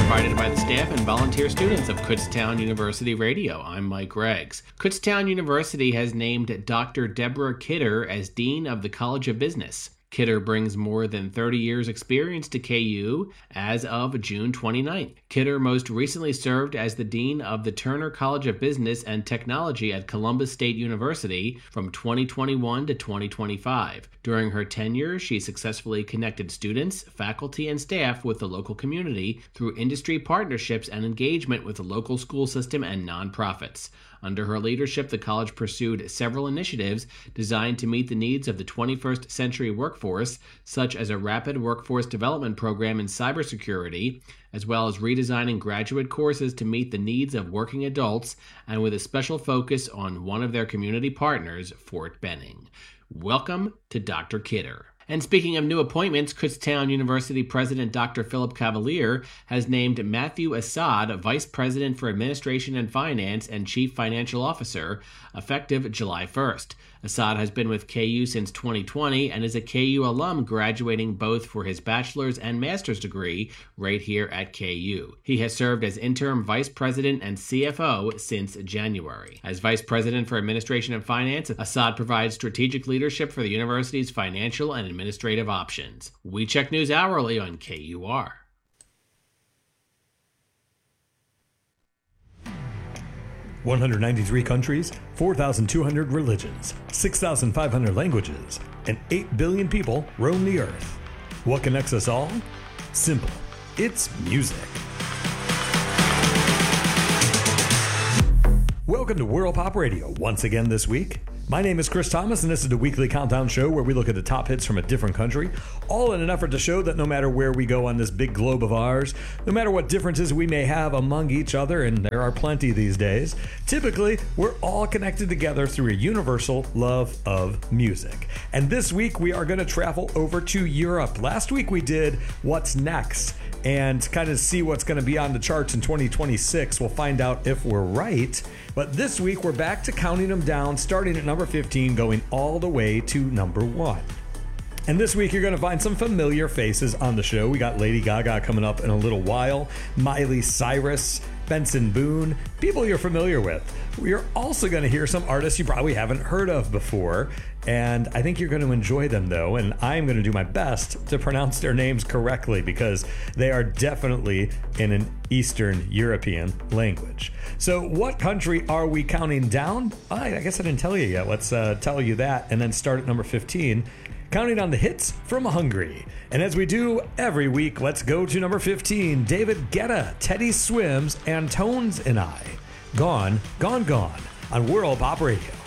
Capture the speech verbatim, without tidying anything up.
provided by the staff and volunteer students of Kutztown University Radio. I'm Mike Greggs. Kutztown University has named Doctor Deborah Kidder as Dean of the College of Business. Kidder brings more than thirty years experience to K U as of June twenty-ninth. Kidder most recently served as the Dean of the Turner College of Business and Technology at Columbus State University from twenty twenty-one to twenty twenty-five. During her tenure, she successfully connected students, faculty, and staff with the local community through industry partnerships and engagement with the local school system and nonprofits. Under her leadership, the college pursued several initiatives designed to meet the needs of the twenty-first century workforce, such as a rapid workforce development program in cybersecurity, as well as redesigning graduate courses to meet the needs of working adults, and with a special focus on one of their community partners, Fort Benning. Welcome to Doctor Kidder. And speaking of new appointments, Kutztown University President Doctor Philip Cavalier has named Matthew Assad Vice President for Administration and Finance and Chief Financial Officer, effective July first. Assad has been with K U since twenty twenty and is a K U alum, graduating both for his bachelor's and master's degree right here at K U. He has served as interim vice president and C F O since January. As vice president for administration and finance, Assad provides strategic leadership for the university's financial and administrative options. We check news hourly on K U R. one hundred ninety-three countries, four thousand two hundred religions, six thousand five hundred languages, and eight billion people roam the earth. What connects us all? Simple. It's music. Welcome to World Pop Radio once again this week. My name is Chris Thomas, and this is the weekly countdown show where we look at the top hits from a different country, all in an effort to show that no matter where we go on this big globe of ours, no matter what differences we may have among each other, and there are plenty these days, typically we're all connected together through a universal love of music. And this week we are going to travel over to Europe. Last week we did What's Next, and kind of see what's going to be on the charts in twenty twenty-six. We'll find out if we're right. But this week, we're back to counting them down, starting at number fifteen, going all the way to number one. And this week, you're going to find some familiar faces on the show. We got Lady Gaga coming up in a little while, Miley Cyrus, Benson Boone, people you're familiar with. We are also going to hear some artists you probably haven't heard of before, and I think you're going to enjoy them, though, and I'm going to do my best to pronounce their names correctly because they are definitely in an Eastern European language. So what country are we counting down? I, I guess I didn't tell you yet. Let's uh, tell you that and then start at number fifteen, counting on the hits from Hungary. And as we do every week, let's go to number fifteen, David Guetta, Teddy Swims, and Tones and I. Gone, Gone, Gone on World Pop Radio.